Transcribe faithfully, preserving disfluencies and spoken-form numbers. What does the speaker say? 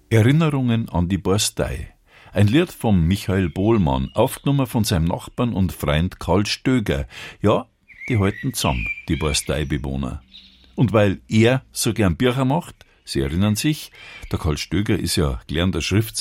Erinnerungen an die Borstei. Ein Lied von Michael Bohlmann, aufgenommen von seinem Nachbarn und Freund Karl Stöger. Ja, die halten zusammen, die Borstei-Bewohner. Und weil er so gern Bücher macht, Sie erinnern sich, der Karl Stöger ist ja gelernter Schriftsteller,